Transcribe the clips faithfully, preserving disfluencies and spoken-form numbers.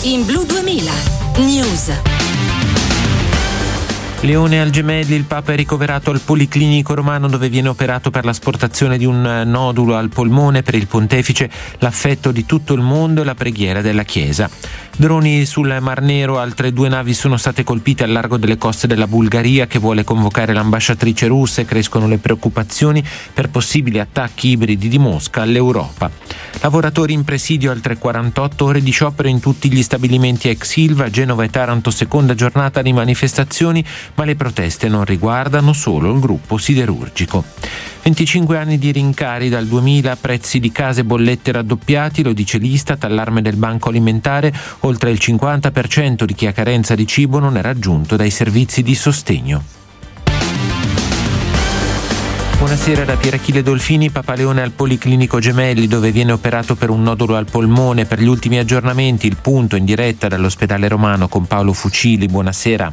in Blu duemila News. Leone al Gemelli, il Papa è ricoverato al Policlinico Romano dove viene operato per l'asportazione di un nodulo al polmone. Per il pontefice l'affetto di tutto il mondo e la preghiera della Chiesa. Droni sul Mar Nero, altre due navi sono state colpite al largo delle coste della Bulgaria che vuole convocare l'ambasciatrice russa e crescono le preoccupazioni per possibili attacchi ibridi di Mosca all'Europa. Lavoratori in presidio altre quarantotto ore di sciopero in tutti gli stabilimenti ex Ilva, Genova e Taranto, seconda giornata di manifestazioni, ma le proteste non riguardano solo il gruppo siderurgico. venticinque anni di rincari dal duemila, prezzi di case e bollette raddoppiati, lo dice l'Istat, allarme del Banco Alimentare, oltre il cinquanta per cento di chi ha carenza di cibo non è raggiunto dai servizi di sostegno. Buonasera da Pierachille Dolfini. Papa Leone al Policlinico Gemelli dove viene operato per un nodulo al polmone. Per gli ultimi aggiornamenti il punto in diretta dall'ospedale romano con Paolo Fucili. Buonasera.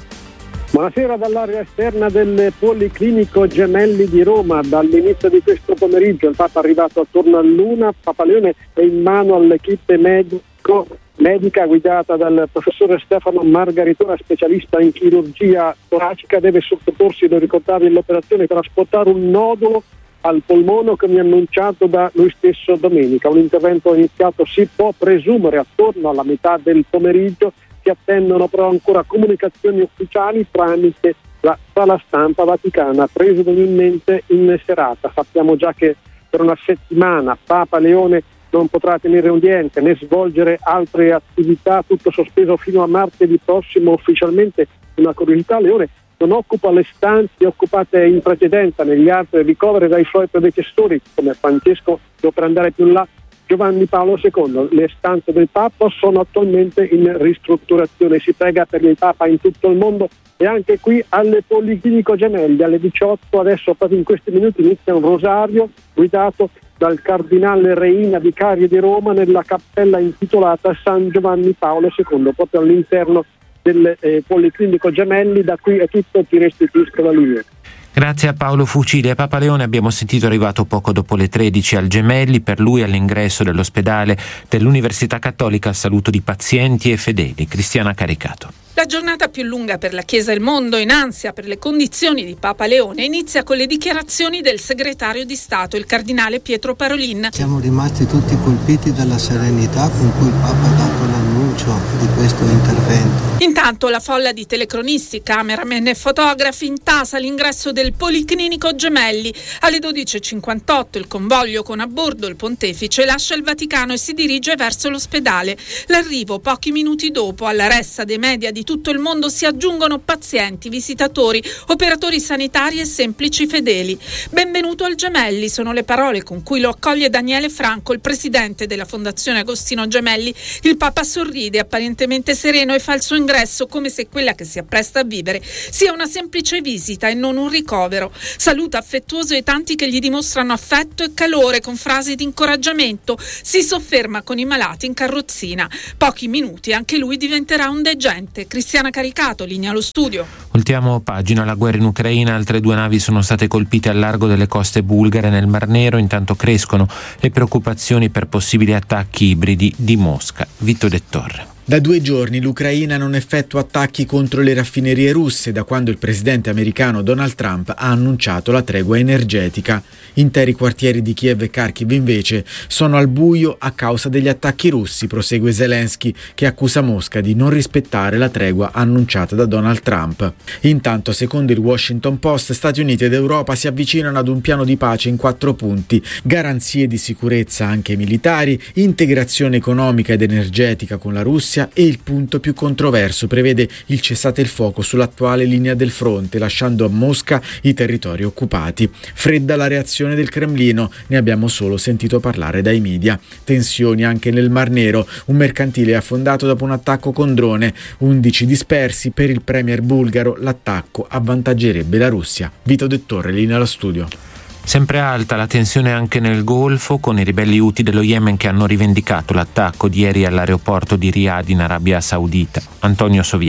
Buonasera dall'area esterna del Policlinico Gemelli di Roma. Dall'inizio di questo pomeriggio il Papa è arrivato attorno all'una. Papa Leone è in mano all'equipe medico medica guidata dal professore Stefano Margaritora, specialista in chirurgia toracica. Deve sottoporsi, lo ricordavi, all'operazione per asportare un nodulo al polmone, come annunciato da lui stesso domenica. Un intervento iniziato, si può presumere, attorno alla metà del pomeriggio. Si attendono però ancora comunicazioni ufficiali tramite la sala stampa vaticana, presumibilmente in serata. Sappiamo già che per una settimana Papa Leone non potrà tenere udienze né svolgere altre attività, tutto sospeso fino a martedì prossimo. Ufficialmente, una curiosità, Leone non occupa le stanze occupate in precedenza negli altri ricoveri dai suoi predecessori come Francesco, o per andare più in là Giovanni Paolo secondo. Le stanze del Papa sono attualmente in ristrutturazione. Si prega per il Papa in tutto il mondo e anche qui al Policlinico Gemelli alle diciotto, adesso proprio in questi minuti, inizia un rosario guidato dal cardinale Reina, vicario di Roma, nella cappella intitolata San Giovanni Paolo secondo, proprio all'interno del eh, Policlinico Gemelli. Da qui è tutto, ti restituisco la linea. Grazie a Paolo Fucili. A Papa Leone abbiamo sentito arrivato poco dopo le tredici al Gemelli. Per lui all'ingresso dell'ospedale dell'Università Cattolica il saluto di pazienti e fedeli. Cristiana Caricato. La giornata più lunga per la Chiesa e il mondo, in ansia per le condizioni di Papa Leone, inizia con le dichiarazioni del segretario di Stato, il cardinale Pietro Parolin. Siamo rimasti tutti colpiti dalla serenità con cui il Papa ha dato l'annuncio di questo intervento. Intanto la folla di telecronisti, cameraman e fotografi intasa l'ingresso del Policlinico Gemelli. Alle dodici e cinquantotto il convoglio con a bordo il pontefice lascia il Vaticano e si dirige verso l'ospedale. L'arrivo pochi minuti dopo. Alla ressa dei media di tutto il mondo si aggiungono pazienti, visitatori, operatori sanitari e semplici fedeli. Benvenuto al Gemelli sono le parole con cui lo accoglie Daniele Franco, il presidente della Fondazione Agostino Gemelli. Il Papa sorride, apparentemente sereno, e fa il suo ingresso come se quella che si appresta a vivere sia una semplice visita e non un ricovero. Saluta affettuoso i tanti che gli dimostrano affetto e calore con frasi di incoraggiamento. Si sofferma con i malati in carrozzina. Pochi minuti anche lui diventerà un degente. Cristiana Caricato, linea allo studio. Ultiamo pagina, la guerra in Ucraina, altre due navi sono state colpite al largo delle coste bulgare nel Mar Nero. Intanto crescono le preoccupazioni per possibili attacchi ibridi di Mosca. Vito De Torre. Da due giorni l'Ucraina non effettua attacchi contro le raffinerie russe da quando il presidente americano Donald Trump ha annunciato la tregua energetica. Interi quartieri di Kiev e Kharkiv invece sono al buio a causa degli attacchi russi, prosegue Zelensky, che accusa Mosca di non rispettare la tregua annunciata da Donald Trump. Intanto, secondo il Washington Post, Stati Uniti ed Europa si avvicinano ad un piano di pace in quattro punti: garanzie di sicurezza anche militari, integrazione economica ed energetica con la Russia e il punto più controverso, prevede il cessate il fuoco sull'attuale linea del fronte, lasciando a Mosca i territori occupati. Fredda la reazione del Cremlino, ne abbiamo solo sentito parlare dai media. Tensioni anche nel Mar Nero, un mercantile è affondato dopo un attacco con drone, undici dispersi. Per il premier bulgaro l'attacco avvantaggerebbe la Russia. Vito De Torre, linea allo studio. Sempre alta la tensione anche nel Golfo, con i ribelli Houthi dello Yemen che hanno rivendicato l'attacco di ieri all'aeroporto di Riyadh in Arabia Saudita. Antonio Soviero.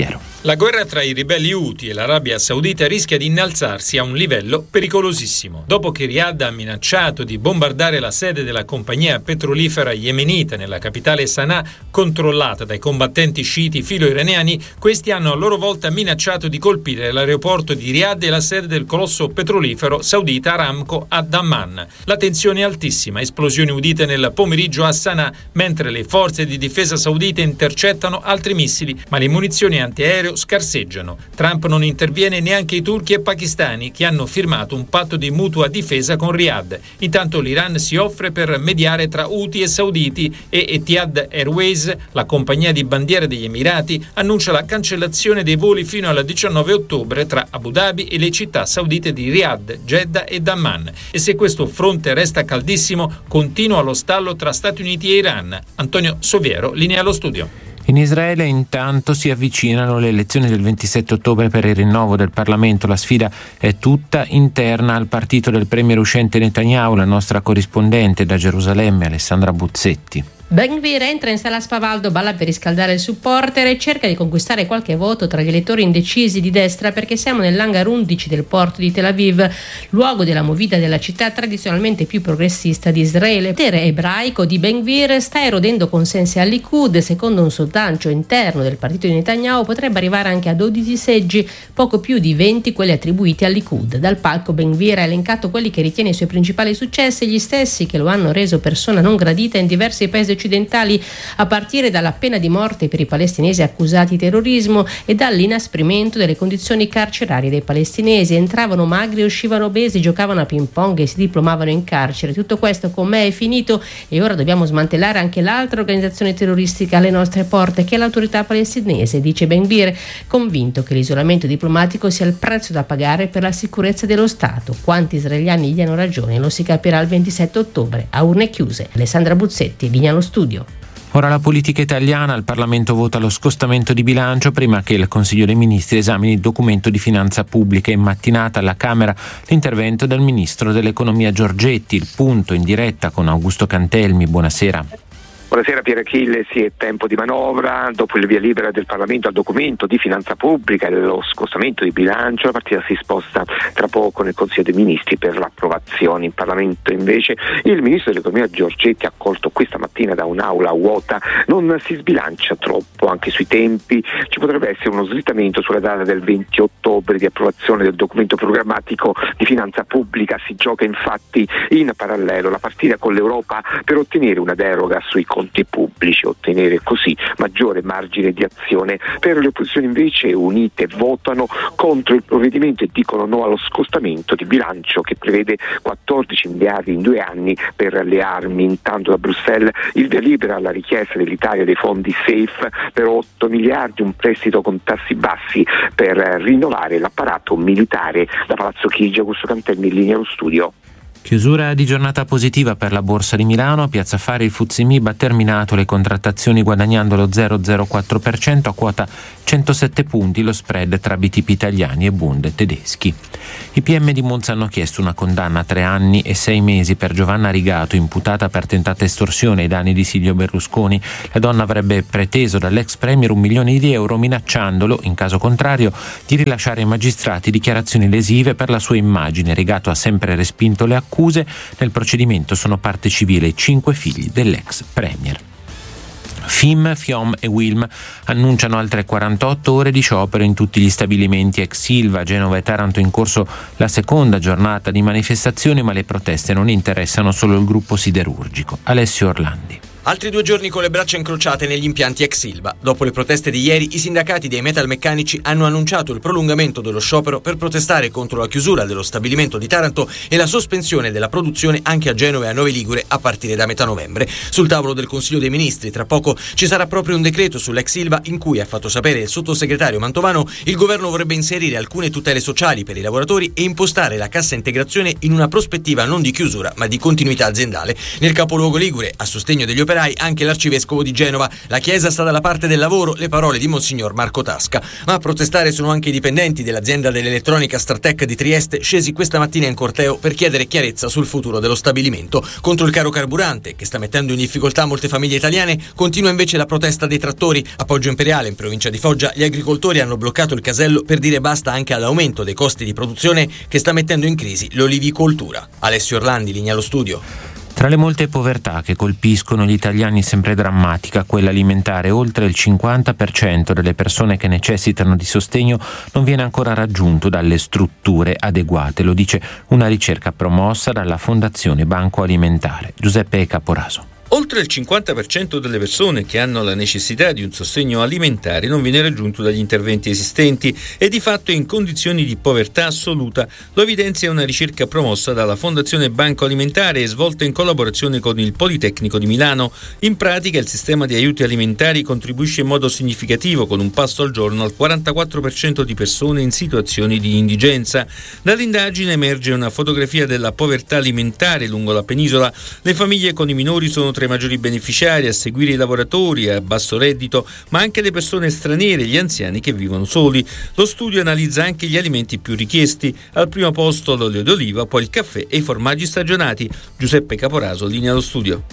La guerra tra i ribelli Houthi e l'Arabia Saudita rischia di innalzarsi a un livello pericolosissimo. Dopo che Riyadh ha minacciato di bombardare la sede della compagnia petrolifera yemenita nella capitale Sana'a, controllata dai combattenti sciiti filo-iraniani, questi hanno a loro volta minacciato di colpire l'aeroporto di Riyadh e la sede del colosso petrolifero saudita Aramco a Dammam. La tensione è altissima, esplosioni udite nel pomeriggio a Sana'a, mentre le forze di difesa saudite intercettano altri missili, ma le munizioni antiaereo scarseggiano. Trump non interviene neanche i turchi e pakistani, che hanno firmato un patto di mutua difesa con Riyadh. Intanto l'Iran si offre per mediare tra Houthi e sauditi e Etihad Airways, la compagnia di bandiera degli Emirati, annuncia la cancellazione dei voli fino al diciannove ottobre tra Abu Dhabi e le città saudite di Riyadh, Jeddah e Dammam. E se questo fronte resta caldissimo, continua lo stallo tra Stati Uniti e Iran. Antonio Soviero, linea allo studio. In Israele intanto si avvicinano le elezioni del ventisette ottobre per il rinnovo del Parlamento. La sfida è tutta interna al partito del premier uscente Netanyahu. La nostra corrispondente da Gerusalemme, Alessandra Buzzetti. Ben Gvir entra in sala Spavaldo, balla per riscaldare il supporter e cerca di conquistare qualche voto tra gli elettori indecisi di destra, perché siamo nell'hangar undici del porto di Tel Aviv, luogo della movida della città tradizionalmente più progressista di Israele. Il potere ebraico di Ben Gvir sta erodendo consensi al Likud. Secondo un sondaggio interno del partito di Netanyahu potrebbe arrivare anche a dodici seggi, poco più di venti quelli attribuiti al Likud. Dal palco Ben Gvir ha elencato quelli che ritiene i suoi principali successi, gli stessi che lo hanno reso persona non gradita in diversi paesi occidentali, a partire dalla pena di morte per i palestinesi accusati di terrorismo e dall'inasprimento delle condizioni carcerarie dei palestinesi. Entravano magri e uscivano obesi, giocavano a ping pong e si diplomavano in carcere. Tutto questo con me è finito e ora dobbiamo smantellare anche l'altra organizzazione terroristica alle nostre porte, che è l'autorità palestinese, dice Ben Gvir, convinto che l'isolamento diplomatico sia il prezzo da pagare per la sicurezza dello Stato. Quanti israeliani gli hanno ragione lo si capirà il ventisette ottobre a urne chiuse. Alessandra Buzzetti, linea allo studio. Ora la politica italiana. Il Parlamento vota lo scostamento di bilancio prima che il Consiglio dei Ministri esamini il documento di finanza pubblica. In mattinata alla Camera l'intervento del Ministro dell'Economia Giorgetti. Il punto in diretta con Augusto Cantelmi. Buonasera. Buonasera Pier Achille, sì, è tempo di manovra. Dopo il via libera del Parlamento al documento di finanza pubblica e lo scostamento di bilancio, la partita si sposta tra poco nel Consiglio dei Ministri per l'approvazione. In Parlamento invece il Ministro dell'Economia Giorgetti, accolto questa mattina da un'aula vuota, non si sbilancia troppo anche sui tempi. Ci potrebbe essere uno slittamento sulla data del venti ottobre di approvazione del documento programmatico di finanza pubblica. Si gioca infatti in parallelo la partita con l'Europa per ottenere una deroga sui conti pubblici, ottenere così maggiore margine di azione. Per le opposizioni invece unite votano contro il provvedimento e dicono no allo scostamento di bilancio che prevede quattordici miliardi in due anni per le armi. Intanto da Bruxelles il via libera alla richiesta dell'Italia dei fondi SAFE per otto miliardi, un prestito con tassi bassi per rinnovare l'apparato militare. Da Palazzo Chigi, Augusto Cantelmi, in linea allo studio. Chiusura di giornata positiva per la Borsa di Milano. A Piazza Affari il Fuzzi Mib ha terminato le contrattazioni guadagnando lo zero virgola zero quattro per cento a quota centosette punti, lo spread tra B T P italiani e Bund tedeschi. I P M di Monza hanno chiesto una condanna a tre anni e sei mesi per Giovanna Rigato, imputata per tentata estorsione ai danni di Silvio Berlusconi. La donna avrebbe preteso dall'ex premier un milione di euro, minacciandolo, in caso contrario, di rilasciare ai magistrati dichiarazioni lesive per la sua immagine. Rigato ha sempre respinto le accuse. Nel procedimento sono parte civile i cinque figli dell'ex premier. F I M, FIOM e Wilm annunciano altre quarantotto ore di sciopero in tutti gli stabilimenti ex Ilva. Genova e Taranto in corso la seconda giornata di manifestazioni, ma le proteste non interessano solo il gruppo siderurgico. Alessio Orlandi. Altri due giorni con le braccia incrociate negli impianti ex Ilva. Dopo le proteste di ieri, i sindacati dei metalmeccanici hanno annunciato il prolungamento dello sciopero per protestare contro la chiusura dello stabilimento di Taranto e la sospensione della produzione anche a Genova e a Novi Ligure a partire da metà novembre. Sul tavolo del Consiglio dei Ministri tra poco ci sarà proprio un decreto sull'ex Ilva in cui, ha fatto sapere il sottosegretario Mantovano, il governo vorrebbe inserire alcune tutele sociali per i lavoratori e impostare la cassa integrazione in una prospettiva non di chiusura ma di continuità aziendale. Nel capoluogo ligure, a sostegno degli operatori, operai anche l'arcivescovo di Genova. La Chiesa sta dalla parte del lavoro, le parole di Monsignor Marco Tasca. Ma a protestare sono anche i dipendenti dell'azienda dell'elettronica Startec di Trieste, scesi questa mattina in corteo per chiedere chiarezza sul futuro dello stabilimento. Contro il caro carburante, che sta mettendo in difficoltà molte famiglie italiane, continua invece la protesta dei trattori. A Poggio Imperiale, in provincia di Foggia, gli agricoltori hanno bloccato il casello per dire basta anche all'aumento dei costi di produzione che sta mettendo in crisi l'olivicoltura. Alessio Orlandi, linea allo studio. Tra le molte povertà che colpiscono gli italiani è sempre drammatica quella alimentare. Oltre il cinquanta per cento delle persone che necessitano di sostegno non viene ancora raggiunto dalle strutture adeguate, lo dice una ricerca promossa dalla Fondazione Banco Alimentare. Giuseppe Caporaso. Oltre il cinquanta per cento delle persone che hanno la necessità di un sostegno alimentare non viene raggiunto dagli interventi esistenti e di fatto è in condizioni di povertà assoluta. Lo evidenzia una ricerca promossa dalla Fondazione Banco Alimentare e svolta in collaborazione con il Politecnico di Milano. In pratica il sistema di aiuti alimentari contribuisce in modo significativo con un pasto al giorno al quarantaquattro per cento di persone in situazioni di indigenza. Dall'indagine emerge una fotografia della povertà alimentare lungo la penisola. Le famiglie con i minori sono tra i maggiori beneficiari, a seguire i lavoratori a basso reddito, ma anche le persone straniere e gli anziani che vivono soli. Lo studio analizza anche gli alimenti più richiesti, al primo posto l'olio d'oliva, poi il caffè e i formaggi stagionati. Giuseppe Caporaso, linea allo studio.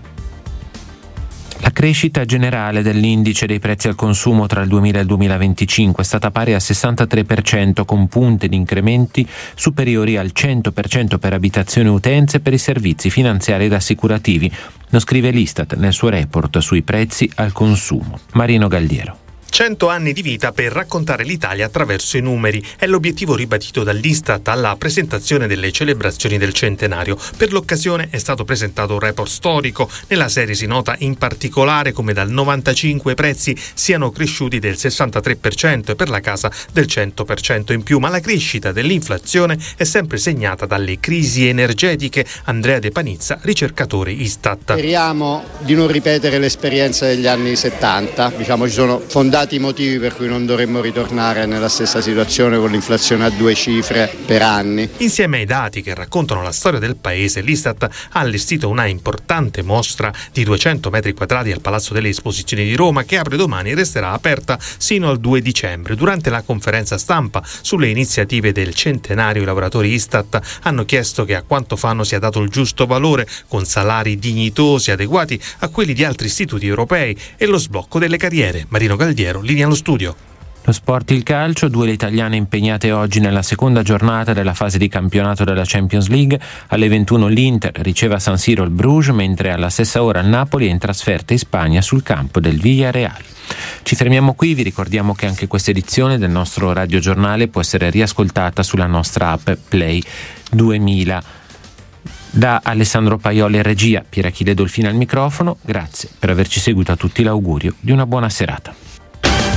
La crescita generale dell'indice dei prezzi al consumo tra il duemila e il duemilaventicinque è stata pari al sessantatré per cento, con punte di incrementi superiori al cento per cento per abitazione e utenze e per i servizi finanziari ed assicurativi. Lo scrive l'Istat nel suo report sui prezzi al consumo. Marino Galdiero. Cento anni di vita per raccontare l'Italia attraverso i numeri è l'obiettivo ribadito dall'Istat alla presentazione delle celebrazioni del centenario. Per l'occasione è stato presentato un report storico. Nella serie si nota in particolare come dal novantacinque i prezzi siano cresciuti del sessantatré per cento e per la casa del cento per cento in più, ma la crescita dell'inflazione è sempre segnata dalle crisi energetiche. Andrea De Panizza, ricercatore Istat. Speriamo di non ripetere l'esperienza degli anni settanta, diciamo ci sono fondati i motivi per cui non dovremmo ritornare nella stessa situazione con l'inflazione a due cifre per anni. Insieme ai dati che raccontano la storia del paese, l'Istat ha allestito una importante mostra di duecento metri quadrati al Palazzo delle Esposizioni di Roma, che apre domani e resterà aperta sino al due dicembre. Durante la conferenza stampa sulle iniziative del centenario, i lavoratori Istat hanno chiesto che a quanto fanno sia dato il giusto valore, con salari dignitosi adeguati a quelli di altri istituti europei, e lo sblocco delle carriere. Marino Galdiero, linea allo studio. Lo sport, il calcio, due le italiane impegnate oggi nella seconda giornata della fase di campionato della Champions League. Alle ventuno l'Inter riceve a San Siro il Bruges, mentre alla stessa ora il Napoli è in trasferta in Spagna sul campo del Villarreal. Ci fermiamo qui, vi ricordiamo che anche questa edizione del nostro radiogiornale può essere riascoltata sulla nostra app Play duemila. Da Alessandro Paioli e regia, Pierachille Dolfino al microfono, grazie per averci seguito, a tutti l'augurio di una buona serata.